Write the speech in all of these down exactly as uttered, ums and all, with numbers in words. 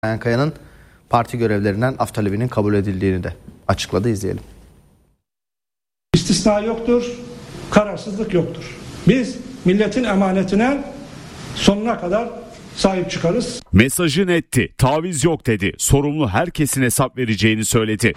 Kaya'nın parti görevlerinden af talebinin kabul edildiğini de açıkladı. İzleyelim. İstisna yoktur, kararsızlık yoktur. Biz milletin emanetine sonuna kadar sahip çıkarız. Mesajı netti, taviz yok dedi. Sorumlu herkesin hesap vereceğini söyledi.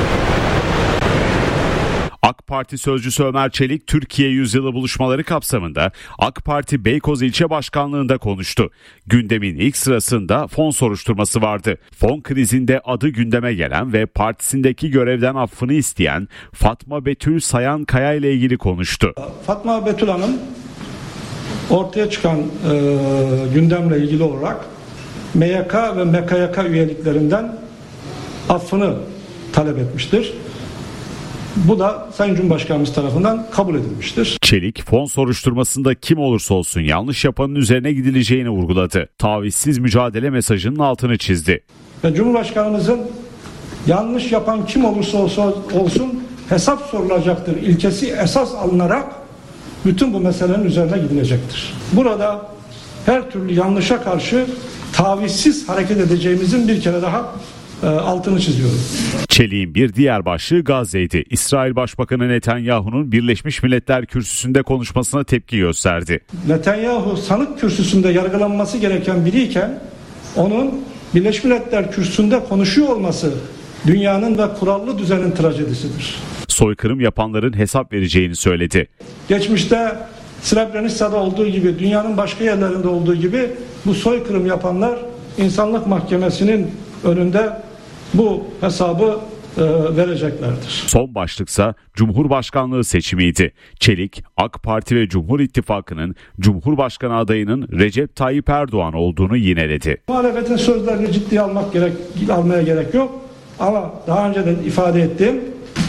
AK Parti sözcüsü Ömer Çelik, Türkiye Yüzyılı buluşmaları kapsamında AK Parti Beykoz İlçe Başkanlığı'nda konuştu. Gündemin ilk sırasında fon soruşturması vardı. Fon krizinde adı gündeme gelen ve partisindeki görevden affını isteyen Fatma Betül Sayan Kaya ile ilgili konuştu. Fatma Betül Hanım ortaya çıkan e, gündemle ilgili olarak M Y K ve M K Y K üyeliklerinden affını talep etmiştir. Bu da Sayın Cumhurbaşkanımız tarafından kabul edilmiştir. Çelik, fon soruşturmasında kim olursa olsun yanlış yapanın üzerine gidileceğini vurguladı. Tavizsiz mücadele mesajının altını çizdi. Ve Cumhurbaşkanımızın yanlış yapan kim olursa olsun hesap sorulacaktır ilkesi esas alınarak bütün bu meselenin üzerine gidilecektir. Burada her türlü yanlışa karşı tavizsiz hareket edeceğimizin bir kere daha e, altını çiziyorum. Çelik'in bir diğer başlığı Gazze'ydi. İsrail Başbakanı Netanyahu'nun Birleşmiş Milletler Kürsüsü'nde konuşmasına tepki gösterdi. Netanyahu sanık kürsüsünde yargılanması gereken biriyken onun Birleşmiş Milletler Kürsüsü'nde konuşuyor olması dünyanın ve kurallı düzenin trajedisidir. Soykırım yapanların hesap vereceğini söyledi. Geçmişte Srebrenica'da olduğu gibi, dünyanın başka yerlerinde olduğu gibi bu soykırım yapanlar İnsanlık Mahkemesi'nin önünde bu hesabı e, vereceklerdir. Son başlıksa Cumhurbaşkanlığı seçimiydi. Çelik, AK Parti ve Cumhur İttifakı'nın Cumhurbaşkanı adayının Recep Tayyip Erdoğan olduğunu yineledi. Muhalefetin sözlerini ciddiye almak gerek, almaya gerek yok. Ama daha önce de ifade ettim.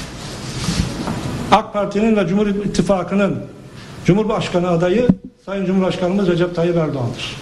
AK Parti'nin ve Cumhur İttifakı'nın Cumhurbaşkanı adayı Sayın Cumhurbaşkanımız Recep Tayyip Erdoğan'dır.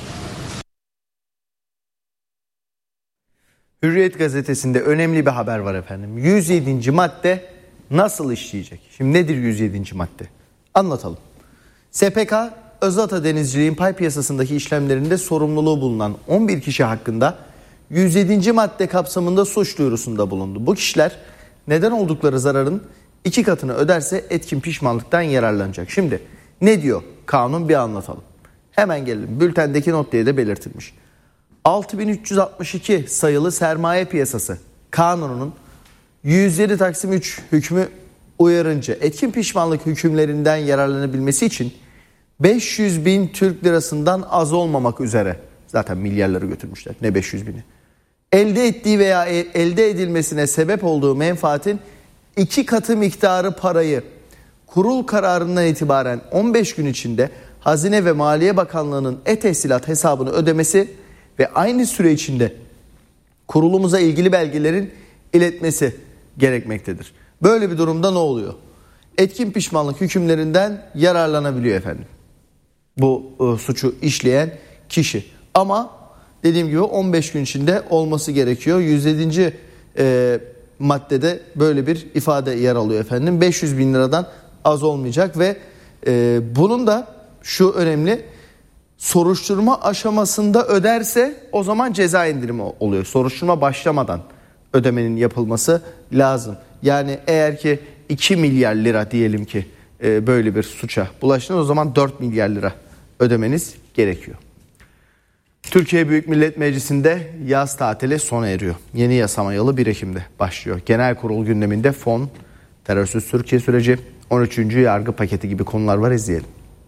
Hürriyet gazetesinde önemli bir haber var efendim. yüz yedinci madde nasıl işleyecek? Şimdi nedir yüz yedinci madde? Anlatalım. S P K, Özata Denizciliğin pay piyasasındaki işlemlerinde sorumluluğu bulunan on bir kişi hakkında yüz yedinci madde kapsamında suç duyurusunda bulundu. Bu kişiler neden oldukları zararın iki katını öderse etkin pişmanlıktan yararlanacak. Şimdi ne diyor kanun, bir anlatalım. Hemen gelelim. Bültendeki not diye de belirtilmiş. altı bin üç yüz altmış iki sayılı sermaye piyasası kanununun yüz yedi Taksim üç hükmü uyarınca etkin pişmanlık hükümlerinden yararlanabilmesi için beş yüz bin Türk lirasından az olmamak üzere, zaten milyarları götürmüşler, ne beş yüz bini, elde ettiği veya elde edilmesine sebep olduğu menfaatin iki katı miktarı parayı kurul kararından itibaren on beş gün içinde Hazine ve Maliye Bakanlığı'nın e-tehsilat hesabını ödemesi ve aynı süre içinde kurulumuza ilgili belgelerin iletmesi gerekmektedir. Böyle bir durumda ne oluyor? Etkin pişmanlık hükümlerinden yararlanabiliyor efendim bu e, suçu işleyen kişi. Ama dediğim gibi on beş gün içinde olması gerekiyor. yüz yedinci E, maddede böyle bir ifade yer alıyor efendim. beş yüz bin liradan az olmayacak ve e, bunun da şu önemli: soruşturma aşamasında öderse o zaman ceza indirimi oluyor. Soruşturma başlamadan ödemenin yapılması lazım. Yani eğer ki iki milyar lira diyelim ki e, böyle bir suça bulaştınız, o zaman dört milyar lira ödemeniz gerekiyor. Türkiye Büyük Millet Meclisi'nde yaz tatili sona eriyor. Yeni yasama yılı bir Ekim'de başlıyor. Genel kurul gündeminde fon, terörsüz Türkiye süreci, on üçüncü yargı paketi gibi konular var, izleyelim.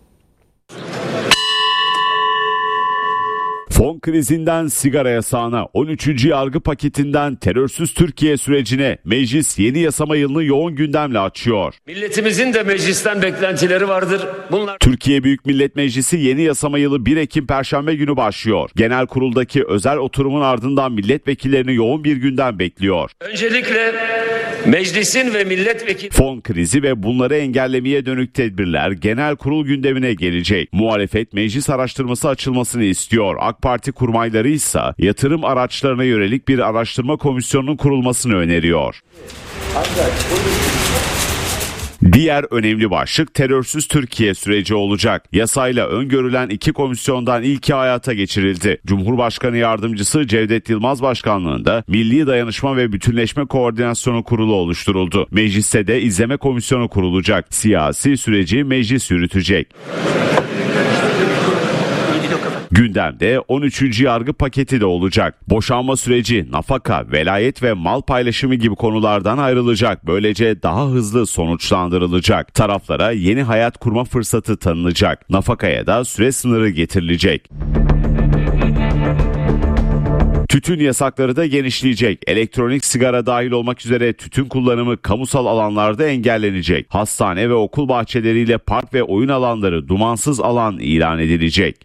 Fon krizinden sigara yasağına, on üçüncü yargı paketinden terörsüz Türkiye sürecine meclis yeni yasama yılını yoğun gündemle açıyor. Milletimizin de meclisten beklentileri vardır. Bunlar... Türkiye Büyük Millet Meclisi yeni yasama yılı bir Ekim Perşembe günü başlıyor. Genel kuruldaki özel oturumun ardından milletvekillerini yoğun bir gündem bekliyor. Öncelikle meclisin ve milletvekili... Fon krizi ve bunları engellemeye dönük tedbirler genel kurul gündemine gelecek. Muhalefet meclis araştırması açılmasını istiyor. AK Parti kurmayları ise yatırım araçlarına yönelik bir araştırma komisyonunun kurulmasını öneriyor. Diğer önemli başlık terörsüz Türkiye süreci olacak. Yasayla öngörülen iki komisyondan ilki hayata geçirildi. Cumhurbaşkanı Yardımcısı Cevdet Yılmaz başkanlığında Milli Dayanışma ve Bütünleşme Koordinasyonu Kurulu oluşturuldu. Mecliste de izleme komisyonu kurulacak. Siyasi süreci meclis yürütecek. Gündemde on üçüncü yargı paketi de olacak. Boşanma süreci, nafaka, velayet ve mal paylaşımı gibi konulardan ayrılacak. Böylece daha hızlı sonuçlandırılacak. Taraflara yeni hayat kurma fırsatı tanınacak. Nafakaya da süre sınırı getirilecek. Tütün yasakları da genişleyecek. Elektronik sigara dahil olmak üzere tütün kullanımı kamusal alanlarda engellenecek. Hastane ve okul bahçeleriyle park ve oyun alanları dumansız alan ilan edilecek.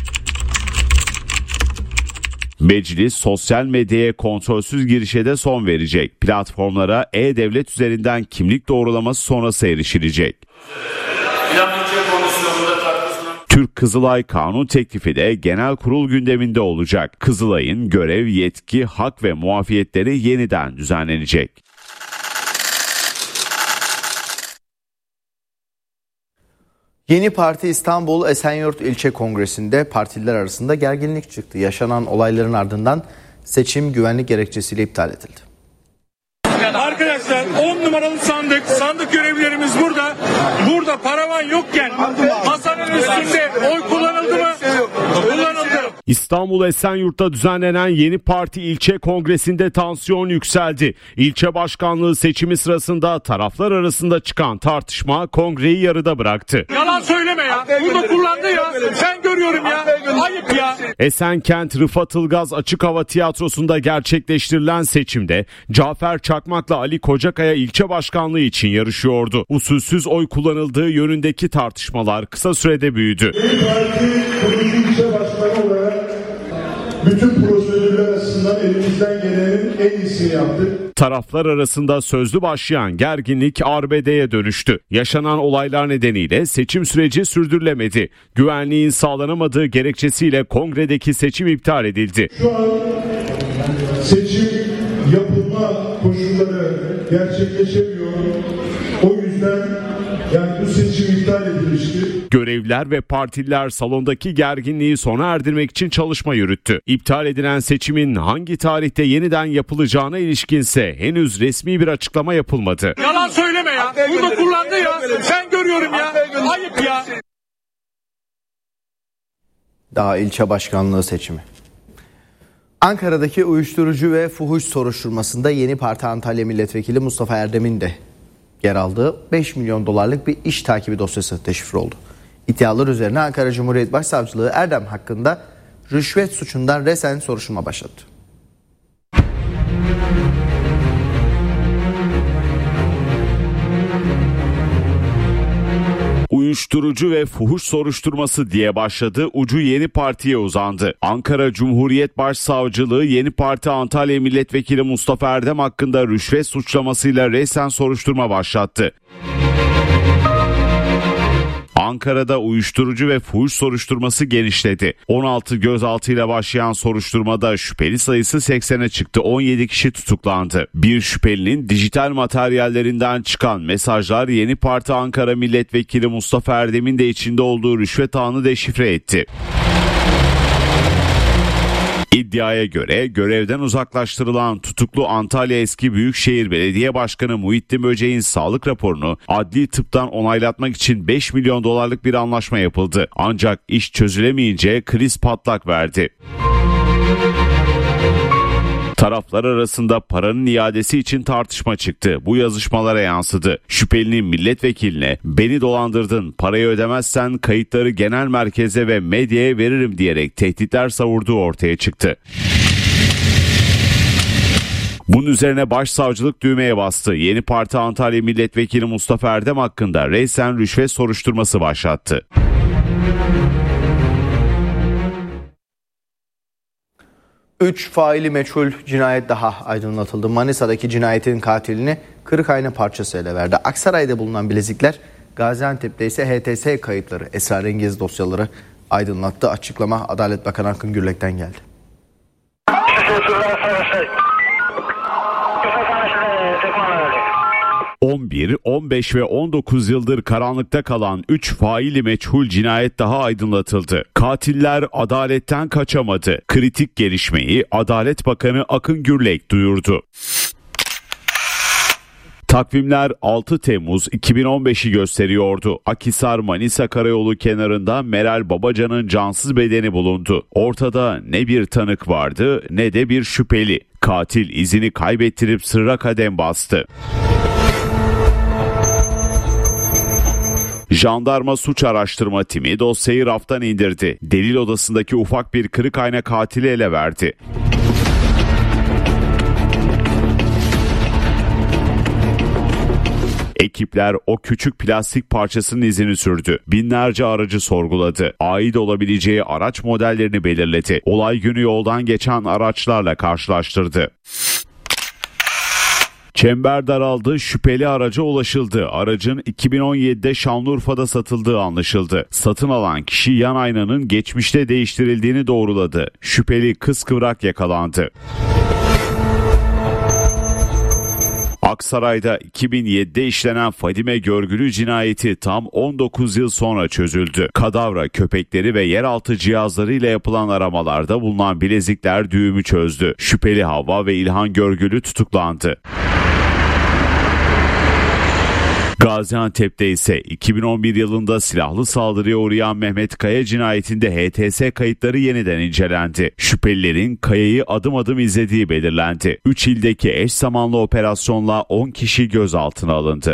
Meclis sosyal medyaya kontrolsüz girişe de son verecek. Platformlara e-devlet üzerinden kimlik doğrulaması sonrası erişilecek. Türk Kızılay Kanun teklifi de genel kurul gündeminde olacak. Kızılay'ın görev, yetki, hak ve muafiyetleri yeniden düzenlenecek. Yeni Parti İstanbul Esenyurt İlçe Kongresi'nde partiler arasında gerginlik çıktı. Yaşanan olayların ardından seçim güvenlik gerekçesiyle iptal edildi. Arkadaşlar on numaralı sandık, sandık görevlilerimiz burada. Burada paravan yokken masanın üstünde oy kullanıldı mı? Kullanıldı. İstanbul Esenyurt'ta düzenlenen Yeni Parti İlçe Kongresi'nde tansiyon yükseldi. İlçe başkanlığı seçimi sırasında taraflar arasında çıkan tartışma kongreyi yarıda bıraktı. Yalan söyleme ya. Burada kullandı ya. Ben görüyorum ya. Ayıp ya. Esenkent Rıfat Ilgaz Açık Hava Tiyatrosu'nda gerçekleştirilen seçimde Cafer Çakmak'la Ali Kocakaya ilçe başkanlığı için yarışıyordu. Usulsüz oy kullanıldığı yönündeki tartışmalar kısa sürede büyüdü. Yeni Parti kurucu ilçe başkanı olarak bütün prosedürler açısından elimizden gelenin en iyisini yaptık. Taraflar arasında sözlü başlayan gerginlik arbedeye dönüştü. Yaşanan olaylar nedeniyle seçim süreci sürdürülemedi. Güvenliğin sağlanamadığı gerekçesiyle kongredeki seçim iptal edildi. Şu an seçim yapılma koşulları gerçekleşemiyor. O yüzden yani bu seçim iptal edilmişti. Görevliler ve partililer salondaki gerginliği sona erdirmek için çalışma yürüttü. İptal edilen seçimin hangi tarihte yeniden yapılacağına ilişkinse henüz resmi bir açıklama yapılmadı. Yalan söyleme ya. Burada kullandı ya. Ben görüyorum ya. Ayıp ya. Daha ilçe başkanlığı seçimi. Ankara'daki uyuşturucu ve fuhuş soruşturmasında Yeni Parti Antalya Milletvekili Mustafa Erdem'in de yer aldığı beş milyon dolarlık bir iş takibi dosyası teşhir oldu. İddialar üzerine Ankara Cumhuriyet Başsavcılığı Erdem hakkında rüşvet suçundan resen soruşturma başlattı. Uyuşturucu ve fuhuş soruşturması diye başladı, ucu Yeni Parti'ye uzandı. Ankara Cumhuriyet Başsavcılığı Yeni Parti Antalya Milletvekili Mustafa Erdem hakkında rüşvet suçlamasıyla resen soruşturma başlattı. Ankara'da uyuşturucu ve fuhuş soruşturması genişledi. on altı gözaltıyla başlayan soruşturmada şüpheli sayısı seksene çıktı. on yedi kişi tutuklandı. Bir şüphelinin dijital materyallerinden çıkan mesajlar Yeni Parti Ankara Milletvekili Mustafa Erdem'in de içinde olduğu rüşvet ağını deşifre etti. İddiaya göre görevden uzaklaştırılan tutuklu Antalya Eski Büyükşehir Belediye Başkanı Muhittin Böceğin sağlık raporunu adli tıptan onaylatmak için beş milyon dolarlık bir anlaşma yapıldı. Ancak iş çözülemeyince kriz patlak verdi. Taraflar arasında paranın iadesi için tartışma çıktı. Bu yazışmalara yansıdı. Şüphelinin milletvekiline "Beni dolandırdın, parayı ödemezsen kayıtları genel merkeze ve medyaya veririm" diyerek tehditler savurduğu ortaya çıktı. Bunun üzerine başsavcılık düğmeye bastı. Yeni Parti Antalya Milletvekili Mustafa Erdem hakkında resen rüşvet soruşturması başlattı. Üç faili meçhul cinayet daha aydınlatıldı. Manisa'daki cinayetin katilini kırık ayna parçası ele verdi. Aksaray'da bulunan bilezikler, Gaziantep'te ise H T S kayıtları, esrarengiz dosyaları aydınlattı. Açıklama Adalet Bakanı Akın Gürlek'ten geldi. on bir, on beş ve on dokuz yıldır karanlıkta kalan üç faili meçhul cinayet daha aydınlatıldı. Katiller adaletten kaçamadı. Kritik gelişmeyi Adalet Bakanı Akın Gürlek duyurdu. Takvimler altı Temmuz iki bin on beşi gösteriyordu. Akhisar-Manisa Karayolu kenarında Meral Babacan'ın cansız bedeni bulundu. Ortada ne bir tanık vardı ne de bir şüpheli. Katil izini kaybettirip sırra kadem bastı. Jandarma Suç Araştırma Timi dosyayı raftan indirdi. Delil odasındaki ufak bir kırık ayna katili ele verdi. Ekipler o küçük plastik parçasının izini sürdü. Binlerce aracı sorguladı. Ait olabileceği araç modellerini belirledi. Olay günü yoldan geçen araçlarla karşılaştırdı. Çember daraldı, şüpheli araca ulaşıldı. Aracın iki bin on yedide Şanlıurfa'da satıldığı anlaşıldı. Satın alan kişi yan aynanın geçmişte değiştirildiğini doğruladı. Şüpheli kıskıvrak yakalandı. Aksaray'da iki bin yedide işlenen Fadime Görgülü cinayeti tam on dokuz yıl sonra çözüldü. Kadavra köpekleri ve yeraltı cihazlarıyla yapılan aramalarda bulunan bilezikler düğümü çözdü. Şüpheli Havva ve İlhan Görgülü tutuklandı. Gaziantep'te ise iki bin on bir yılında silahlı saldırıya uğrayan Mehmet Kaya cinayetinde H T S kayıtları yeniden incelendi. Şüphelilerin Kaya'yı adım adım izlediği belirlendi. üç ildeki eş zamanlı operasyonla on kişi gözaltına alındı.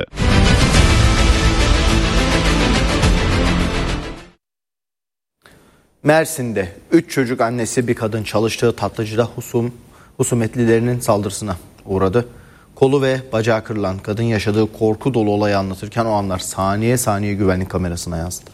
Mersin'de üç çocuk annesi bir kadın çalıştığı tatlıcıda husum, husumetlilerinin saldırısına uğradı. Kolu ve bacağı kırılan kadın yaşadığı korku dolu olayı anlatırken o anlar saniye saniye güvenlik kamerasına yansıdı.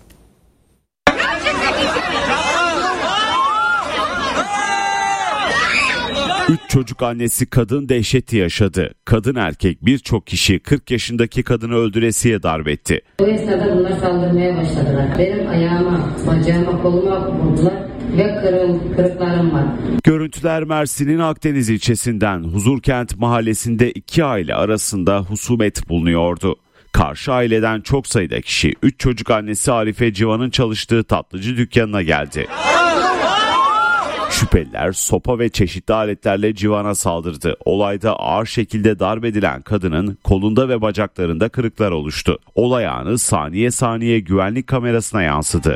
Üç çocuk annesi kadın dehşeti yaşadı. Kadın erkek birçok kişi kırk yaşındaki kadını öldüresiye darbetti. Bu esnada bunlar saldırmaya başladılar. Benim ayağıma, bacağıma, koluma vurdular ve kırıl, kırıklarım var. Görüntüler Mersin'in Akdeniz ilçesinden Huzurkent mahallesinde iki aile arasında husumet bulunuyordu. Karşı aileden çok sayıda kişi üç çocuk annesi Arife Civan'ın çalıştığı tatlıcı dükkanına geldi. Şüpheliler sopa ve çeşitli aletlerle Civan'a saldırdı. Olayda ağır şekilde darp edilen kadının kolunda ve bacaklarında kırıklar oluştu. Olay anı saniye saniye güvenlik kamerasına yansıdı.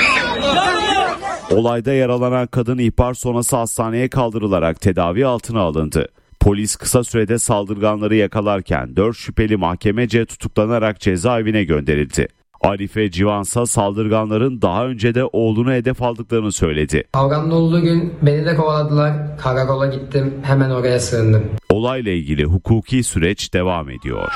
Olayda yaralanan kadın ihbar sonrası hastaneye kaldırılarak tedavi altına alındı. Polis kısa sürede saldırganları yakalarken dört şüpheli mahkemece tutuklanarak cezaevine gönderildi. Arife Civansa saldırganların daha önce de oğlunu hedef aldıklarını söyledi. Kavgamın olduğu gün beni de kovaladılar. Karakola gittim. Hemen oraya sığındım. Olayla ilgili hukuki süreç devam ediyor.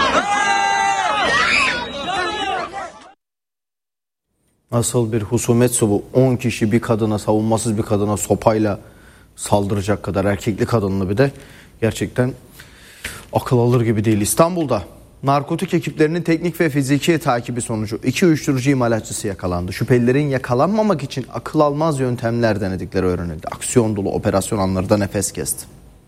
Nasıl bir husumetse bu? on kişi bir kadına, savunmasız bir kadına sopayla saldıracak kadar erkekli kadınlı bir de gerçekten akıl alır gibi değil. İstanbul'da narkotik ekiplerinin teknik ve fiziki takibi sonucu iki uyuşturucu imalatçısı yakalandı. Şüphelilerin yakalanmamak için akıl almaz yöntemler denedikleri öğrenildi. Aksiyon dolu operasyon anları da nefes kesti.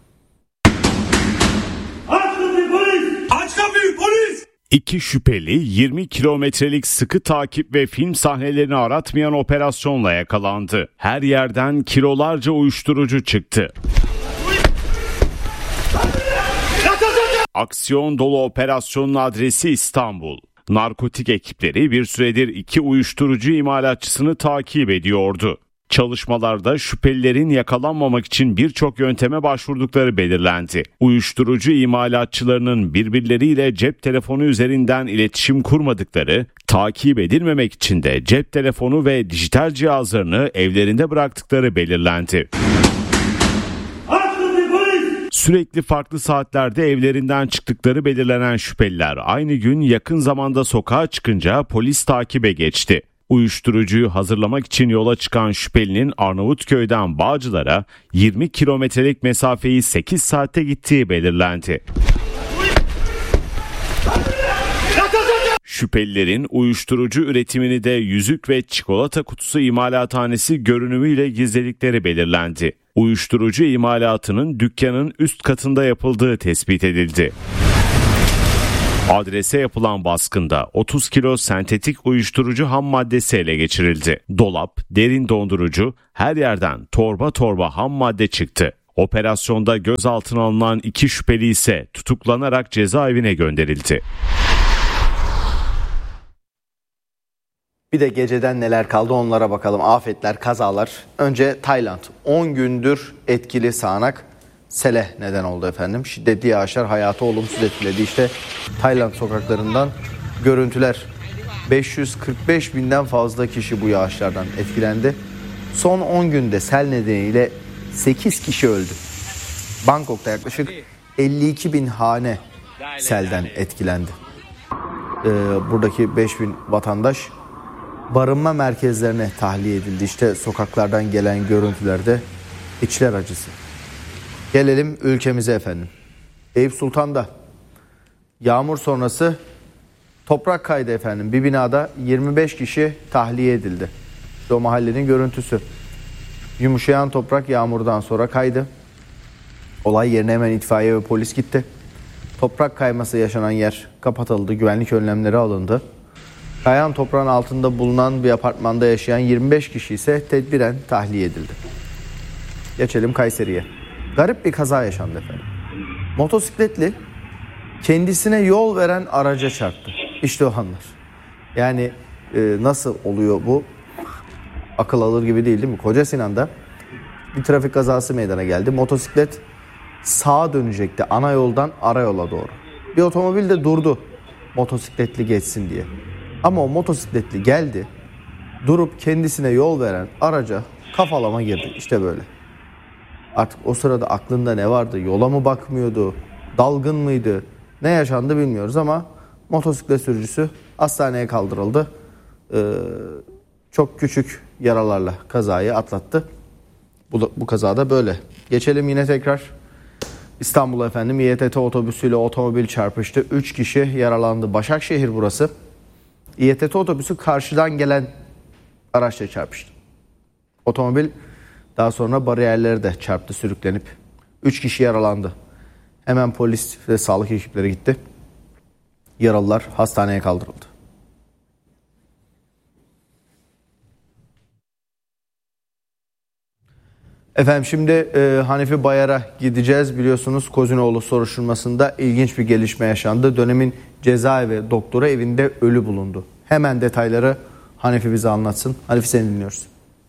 Aç kapıyı polis! Aç kapıyı polis! İki şüpheli yirmi kilometrelik sıkı takip ve film sahnelerini aratmayan operasyonla yakalandı. Her yerden kilolarca uyuşturucu çıktı. Aksiyon dolu operasyonun adresi İstanbul. Narkotik ekipleri bir süredir iki uyuşturucu imalatçısını takip ediyordu. Çalışmalarda şüphelilerin yakalanmamak için birçok yönteme başvurdukları belirlendi. Uyuşturucu imalatçılarının birbirleriyle cep telefonu üzerinden iletişim kurmadıkları, takip edilmemek için de cep telefonu ve dijital cihazlarını evlerinde bıraktıkları belirlendi. Sürekli farklı saatlerde evlerinden çıktıkları belirlenen şüpheliler aynı gün yakın zamanda sokağa çıkınca polis takibe geçti. Uyuşturucuyu hazırlamak için yola çıkan şüphelinin Arnavutköy'den Bağcılar'a yirmi kilometrelik mesafeyi sekiz saatte gittiği belirlendi. Şüphelilerin uyuşturucu üretimini de yüzük ve çikolata kutusu imalathanesi görünümüyle gizledikleri belirlendi. Uyuşturucu imalatının dükkanın üst katında yapıldığı tespit edildi. Adrese yapılan baskında otuz kilo sentetik uyuşturucu ham maddesi ele geçirildi. Dolap, derin dondurucu, her yerden torba torba ham madde çıktı. Operasyonda gözaltına alınan iki şüpheli ise tutuklanarak cezaevine gönderildi. Bir de geceden neler kaldı onlara bakalım. Afetler, kazalar. Önce Tayland. on gündür etkili sağanak sele neden oldu efendim. Şiddetli yağışlar hayatı olumsuz etkiledi. İşte Tayland sokaklarından görüntüler. beş yüz kırk beş binden fazla kişi bu yağışlardan etkilendi. Son on günde sel nedeniyle sekiz kişi öldü. Bangkok'ta yaklaşık elli iki bin hane selden etkilendi. Ee, buradaki beş bin vatandaş barınma merkezlerine tahliye edildi. İşte sokaklardan gelen görüntülerde içler acısı. Gelelim ülkemize efendim. Eyüp Sultan'da yağmur sonrası toprak kaydı efendim. Bir binada yirmi beş kişi tahliye edildi. İşte o mahallenin görüntüsü. Yumuşayan toprak yağmurdan sonra kaydı. Olay yerine hemen itfaiye ve polis gitti. Toprak kayması yaşanan yer kapatıldı. Güvenlik önlemleri alındı. Kayan toprağın altında bulunan bir apartmanda yaşayan yirmi beş kişi ise tedbiren tahliye edildi. Geçelim Kayseri'ye. Garip bir kaza yaşandı efendim. Motosikletli kendisine yol veren araca çarptı. İşte o anlar. Yani e, nasıl oluyor bu? Akıl alır gibi değil değil mi? Kocasinan'da bir trafik kazası meydana geldi. Motosiklet sağa dönecekti ana yoldan ara yola doğru. Bir otomobil de durdu motosikletli geçsin diye. Ama o motosikletli geldi, durup kendisine yol veren araca kafalama girdi. İşte böyle. Artık o sırada aklında ne vardı? Yola mı bakmıyordu? Dalgın mıydı? Ne yaşandı bilmiyoruz ama motosiklet sürücüsü hastaneye kaldırıldı. Ee, çok küçük yaralarla kazayı atlattı. Bu, bu kazada böyle. Geçelim yine tekrar İstanbul'a efendim. İ T T otobüsüyle otomobil çarpıştı. üç kişi yaralandı. Başakşehir burası. İ T T otobüsü karşıdan gelen araçla çarpıştı. Otomobil daha sonra bariyerlere de çarptı sürüklenip. üç kişi yaralandı. Hemen polis ve sağlık ekipleri gitti. Yaralılar hastaneye kaldırıldı. Efendim şimdi e, Hanefi Bayar'a gideceğiz. Biliyorsunuz Kozinoğlu soruşturmasında ilginç bir gelişme yaşandı. Dönemin cezaevi doktoru evinde ölü bulundu. Hemen detayları Hanefi bize anlatsın. Hanefi seni dinliyoruz.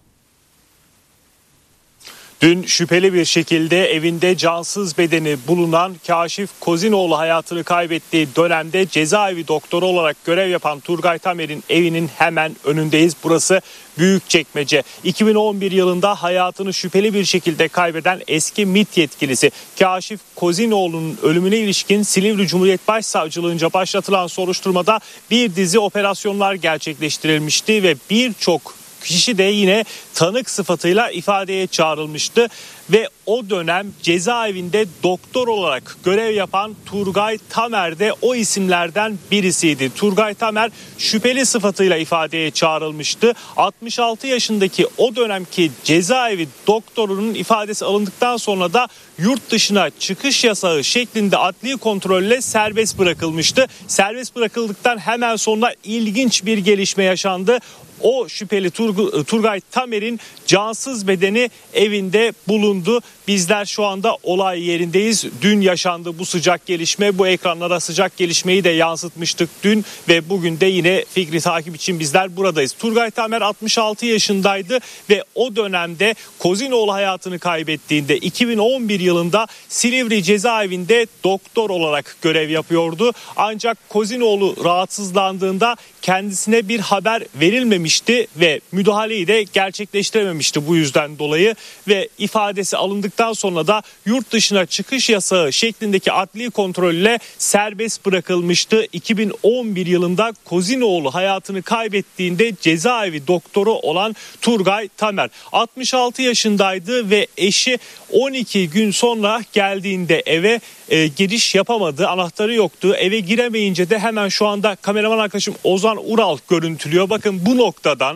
Dün şüpheli bir şekilde evinde cansız bedeni bulunan Kaşif Kozinoğlu hayatını kaybettiği dönemde cezaevi doktoru olarak görev yapan Turgay Tamer'in evinin hemen önündeyiz. Burası Büyükçekmece. iki bin on bir yılında hayatını şüpheli bir şekilde kaybeden eski MİT yetkilisi Kaşif Kozinoğlu'nun ölümüne ilişkin Silivri Cumhuriyet Başsavcılığınca başlatılan soruşturmada bir dizi operasyonlar gerçekleştirilmişti ve birçok kişi de yine tanık sıfatıyla ifadeye çağrılmıştı ve o dönem cezaevinde doktor olarak görev yapan Turgay Tamer de o isimlerden birisiydi. Turgay Tamer şüpheli sıfatıyla ifadeye çağrılmıştı. altmış altı yaşındaki o dönemki cezaevi doktorunun ifadesi alındıktan sonra da yurt dışına çıkış yasağı şeklinde adli kontrolle serbest bırakılmıştı. Serbest bırakıldıktan hemen sonra ilginç bir gelişme yaşandı. O şüpheli Turgay Tamer'in cansız bedeni evinde bulundu. Bizler şu anda olay yerindeyiz. Dün yaşandı bu sıcak gelişme. Bu ekranlara sıcak gelişmeyi de yansıtmıştık dün ve bugün de yine fikri takip için bizler buradayız. Turgay Tamer altmış altı yaşındaydı ve o dönemde Kozinoğlu hayatını kaybettiğinde iki bin on bir yılında Silivri cezaevinde doktor olarak görev yapıyordu. Ancak Kozinoğlu rahatsızlandığında kendisine bir haber verilmemişti ve müdahaleyi de gerçekleştirememişti bu yüzden dolayı ve ifadesi alındıktan sonra da yurt dışına çıkış yasağı şeklindeki adli kontrolle serbest bırakılmıştı. iki bin on bir yılında Kozinoğlu hayatını kaybettiğinde cezaevi doktoru olan Turgay Tamer altmış altı yaşındaydı ve eşi on iki gün sonra geldiğinde eve e, giriş yapamadı. Anahtarı yoktu. Eve giremeyince de hemen şu anda kameraman arkadaşım Ozan Ural görüntülüyor. Bakın bu noktadan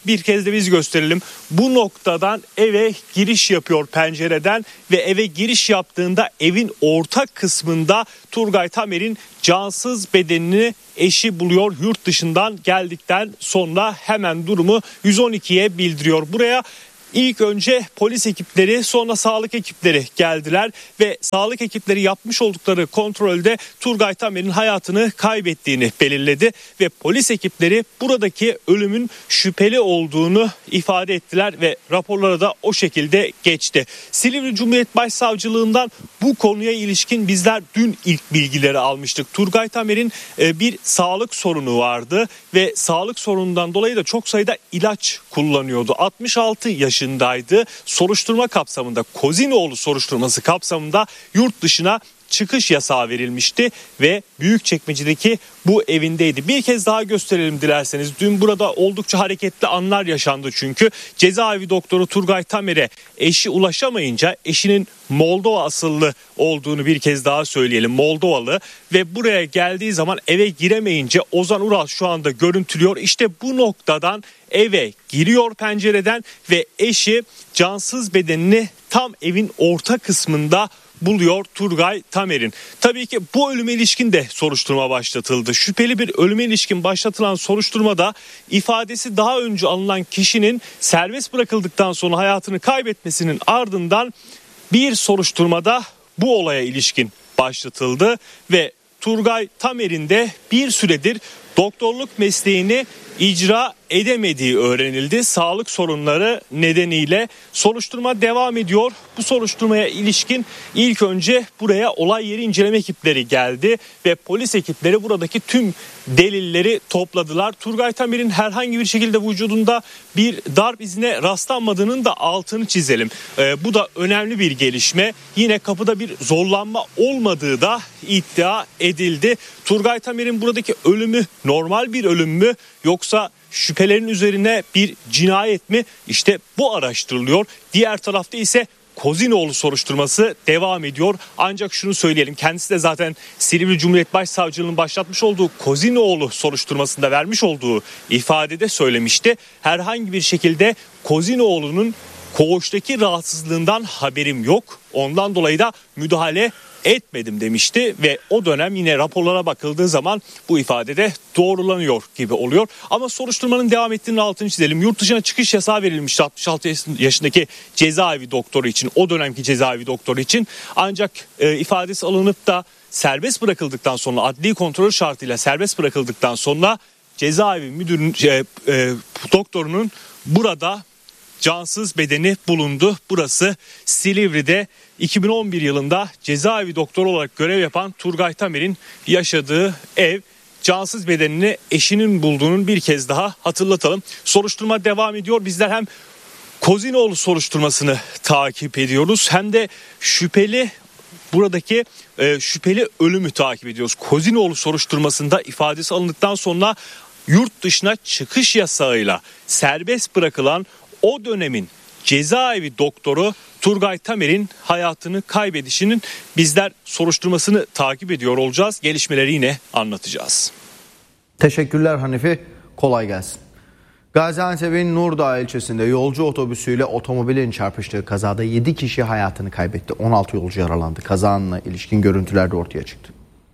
bir kez de biz gösterelim. Bu noktadan eve giriş yapıyor pencereden ve eve giriş yaptığında evin orta kısmında Turgay Tamer'in cansız bedenini eşi buluyor. Yurt dışından geldikten sonra hemen durumu yüz on ikiye bildiriyor. Buraya İlk önce polis ekipleri, sonra sağlık ekipleri geldiler ve sağlık ekipleri yapmış oldukları kontrolde Turgay Tamer'in hayatını kaybettiğini belirledi ve polis ekipleri buradaki ölümün şüpheli olduğunu ifade ettiler ve raporlara da o şekilde geçti. Silivri Cumhuriyet Başsavcılığından bu konuya ilişkin bizler dün ilk bilgileri almıştık. Turgay Tamer'in bir sağlık sorunu vardı ve sağlık sorunundan dolayı da çok sayıda ilaç kullanıyordu. altmış altı yaşındaydı. Soruşturma kapsamında, Kozinoğlu soruşturması kapsamında yurt dışına çıkış yasağı verilmişti ve Büyükçekmece'deki bu evindeydi. Bir kez daha gösterelim dilerseniz. Dün burada oldukça hareketli anlar yaşandı çünkü cezaevi doktoru Turgay Tamer'e eşi ulaşamayınca, eşinin Moldova asıllı olduğunu bir kez daha söyleyelim, Moldovalı, ve buraya geldiği zaman eve giremeyince Ozan Ural şu anda görüntülüyor. İşte bu noktadan eve giriyor pencereden ve eşi cansız bedenini tam evin orta kısmında buluyor Turgay Tamer'in. Tabii ki bu ölüme ilişkin de soruşturma başlatıldı. Şüpheli bir ölüme ilişkin başlatılan soruşturmada ifadesi daha önce alınan kişinin serbest bırakıldıktan sonra hayatını kaybetmesinin ardından bir soruşturmada bu olaya ilişkin başlatıldı ve Turgay Tamer'in de bir süredir doktorluk mesleğini icra edemediği öğrenildi. Sağlık sorunları nedeniyle soruşturma devam ediyor. Bu soruşturmaya ilişkin ilk önce buraya olay yeri inceleme ekipleri geldi ve polis ekipleri buradaki tüm delilleri topladılar. Turgay Tamer'in herhangi bir şekilde vücudunda bir darp izine rastlanmadığının da altını çizelim. Ee, bu da önemli bir gelişme. Yine kapıda bir zorlanma olmadığı da iddia edildi. Turgay Tamer'in buradaki ölümü normal bir ölüm mü yoksa şüphelerin üzerine bir cinayet mi? İşte bu araştırılıyor. Diğer tarafta ise Kozinoğlu soruşturması devam ediyor. Ancak şunu söyleyelim, kendisi de zaten Silivri Cumhuriyet Başsavcılığı'nın başlatmış olduğu Kozinoğlu soruşturmasında vermiş olduğu ifadede söylemişti. Herhangi bir şekilde Kozinoğlu'nun koğuştaki rahatsızlığından haberim yok. Ondan dolayı da müdahale etmedim demişti ve o dönem yine raporlara bakıldığı zaman bu ifadede doğrulanıyor gibi oluyor. Ama soruşturmanın devam ettiğinin altını çizelim. Yurt dışına çıkış yasağı verilmişti altmış altı yaşındaki cezaevi doktoru için, o dönemki cezaevi doktoru için. Ancak e, ifadesi alınıp da serbest bırakıldıktan sonra, adli kontrol şartıyla serbest bırakıldıktan sonra cezaevi müdürünün, e, e, doktorunun burada cansız bedeni bulundu. Burası Silivri'de iki bin on bir yılında cezaevi doktoru olarak görev yapan Turgay Tamer'in yaşadığı ev. Cansız bedenini eşinin bulduğunun bir kez daha hatırlatalım. Soruşturma devam ediyor. Bizler hem Kozinoğlu soruşturmasını takip ediyoruz hem de şüpheli buradaki e, şüpheli ölümü takip ediyoruz. Kozinoğlu soruşturmasında ifadesi alındıktan sonra yurt dışına çıkış yasağıyla serbest bırakılan o dönemin cezaevi doktoru Turgay Tamer'in hayatını kaybedişinin bizler soruşturmasını takip ediyor olacağız. Gelişmeleri yine anlatacağız. Teşekkürler Hanifi. Kolay gelsin. Gaziantep'in Nurdağ ilçesinde yolcu otobüsüyle otomobilin çarpıştığı kazada yedi kişi hayatını kaybetti. on altı yolcu yaralandı. Kazanla ilişkin görüntüler de ortaya çıktı.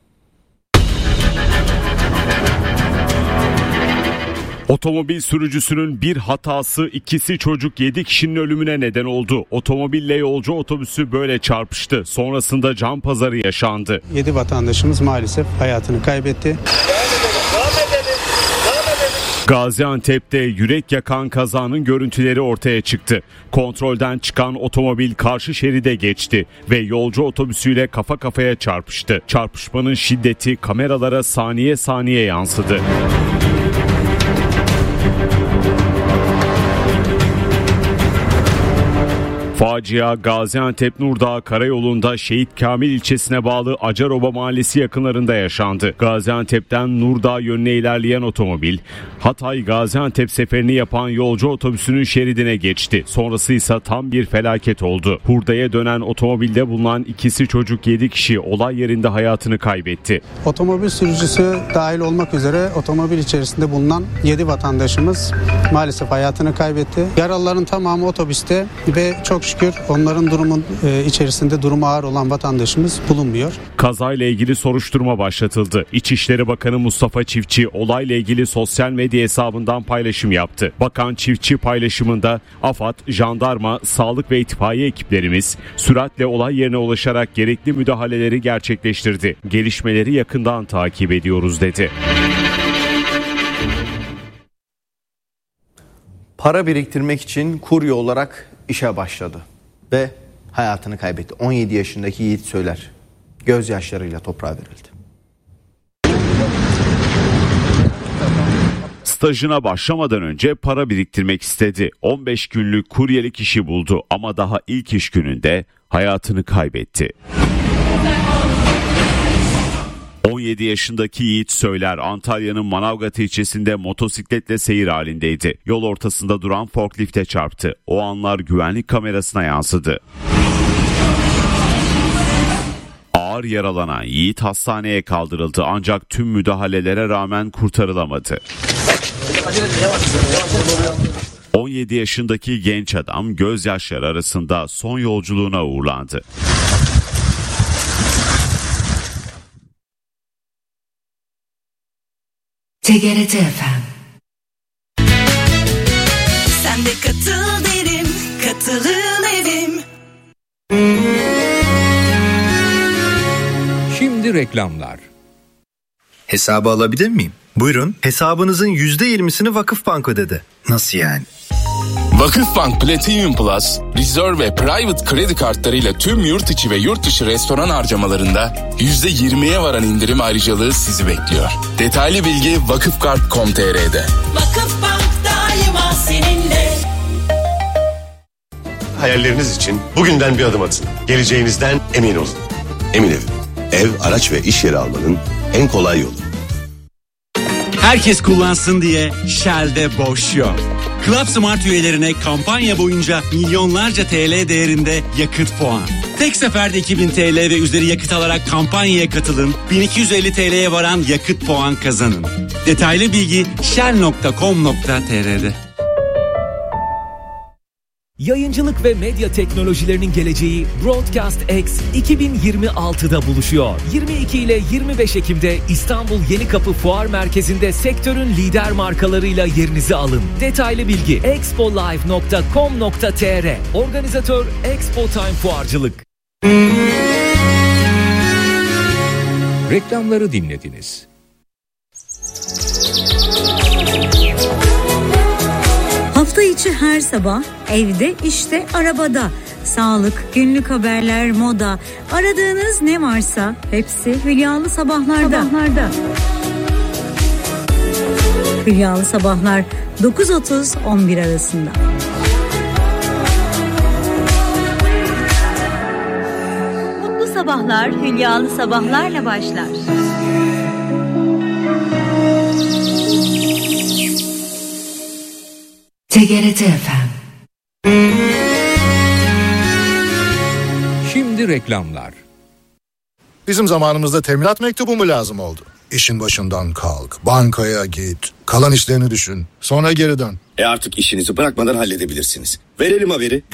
Otomobil sürücüsünün bir hatası ikisi çocuk yedi kişinin ölümüne neden oldu. Otomobille yolcu otobüsü böyle çarpıştı. Sonrasında can pazarı yaşandı. yedi vatandaşımız maalesef hayatını kaybetti. Gaziantep'te yürek yakan kazanın görüntüleri ortaya çıktı. Kontrolden çıkan otomobil karşı şeride geçti ve yolcu otobüsüyle kafa kafaya çarpıştı. Çarpışmanın şiddeti kameralara saniye saniye yansıdı. Facia Gaziantep Nurdağ Karayolu'nda Şehit Kamil ilçesine bağlı Acaroba mahallesi yakınlarında yaşandı. Gaziantep'ten Nurdağ yönüne ilerleyen otomobil Hatay Gaziantep seferini yapan yolcu otobüsünün şeridine geçti. Sonrası ise tam bir felaket oldu. Hurdaya dönen otomobilde bulunan ikisi çocuk yedi kişi olay yerinde hayatını kaybetti. Otomobil sürücüsü dahil olmak üzere otomobil içerisinde bulunan yedi vatandaşımız maalesef hayatını kaybetti. Yaralıların tamamı otobüste ve çok şükür onların durumun e, içerisinde durumu ağır olan vatandaşımız bulunmuyor. Kazayla ilgili soruşturma başlatıldı. İçişleri Bakanı Mustafa Çiftçi olayla ilgili sosyal medya hesabından paylaşım yaptı. Bakan Çiftçi paylaşımında AFAD, jandarma, sağlık ve itfaiye ekiplerimiz süratle olay yerine ulaşarak gerekli müdahaleleri gerçekleştirdi. Gelişmeleri yakından takip ediyoruz dedi. Para biriktirmek için kurye olarak işe başladı ve hayatını kaybetti. on yedi yaşındaki Yiğit Söyler gözyaşlarıyla toprağa verildi. Stajına başlamadan önce para biriktirmek istedi. on beş günlük kuryelik işi buldu ama daha ilk iş gününde hayatını kaybetti. on yedi yaşındaki Yiğit Söyler Antalya'nın Manavgat ilçesinde motosikletle seyir halindeydi. Yol ortasında duran forklifte çarptı. O anlar güvenlik kamerasına yansıdı. Ağır yaralanan Yiğit hastaneye kaldırıldı ancak tüm müdahalelere rağmen kurtarılamadı. on yedi yaşındaki genç adam gözyaşları arasında son yolculuğuna uğurlandı. T G R T F M. Sen de katıl derim, katılım evim. Şimdi reklamlar. Hesabı alabilir miyim? Buyurun. Hesabınızın yüzde yirmisini Vakıfbank ödedi. Nasıl yani? Vakıfbank Platinum Plus, Reserve ve Private kredi kartlarıyla tüm yurt içi ve yurt dışı restoran harcamalarında yüzde yirmiye varan indirim ayrıcalığı sizi bekliyor. Detaylı bilgi vakıfkart nokta com nokta t r'de. Vakıfbank daima seninle. Hayalleriniz için bugünden bir adım atın. Geleceğinizden emin olun. Emin Ev. Ev, araç ve iş yeri almanın en kolay yolu. Herkes kullansın diye Shell'de boş yok. Club Smart üyelerine kampanya boyunca milyonlarca T L değerinde yakıt puan. Tek seferde iki bin T L ve üzeri yakıt alarak kampanyaya katılın. bin iki yüz elli T L'ye varan yakıt puan kazanın. Detaylı bilgi shell nokta com nokta t r'de. Yayıncılık ve medya teknolojilerinin geleceği Broadcast X iki bin yirmi altıda buluşuyor. yirmi iki ile yirmi beş Ekim'de İstanbul Yenikapı Fuar Merkezi'nde sektörün lider markalarıyla yerinizi alın. Detaylı bilgi expo live nokta com nokta t r. Organizatör Expo Time Fuarcılık. Reklamları dinlediniz. Hafta içi her sabah evde, işte, arabada. Sağlık, günlük haberler, moda. Aradığınız ne varsa hepsi Hülyalı Sabahlar'da. Sabahlarda. Hülyalı Sabahlar dokuz otuz on bir arasında. Mutlu sabahlar Hülyalı Sabahlar'la başlar. T G R T F M. Şimdi reklamlar. Bizim zamanımızda teminat mektubu mu lazım oldu? İşin başından kalk, bankaya git, kalan işlerini düşün, sonra geri dön. E artık işinizi bırakmadan halledebilirsiniz. Verelim haberi.